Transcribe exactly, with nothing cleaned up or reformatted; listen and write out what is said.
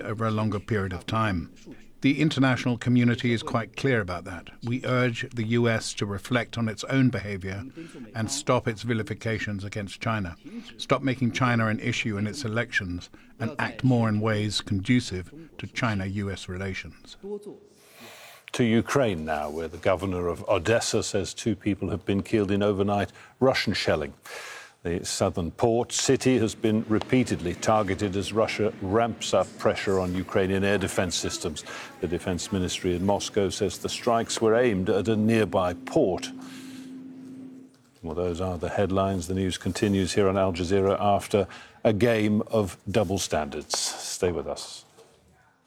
over a longer period of time. The international community is quite clear about that. We urge the U S to reflect on its own behavior and stop its vilifications against China. Stop making China an issue in its elections and act more in ways conducive to China-U S relations. To Ukraine now, where the governor of Odessa says two people have been killed in overnight Russian shelling. The southern port city has been repeatedly targeted as Russia ramps up pressure on Ukrainian air defense systems. The defense ministry in Moscow says the strikes were aimed at a nearby port. Well, those are the headlines. The news continues here on Al Jazeera after a game of double standards. Stay with us.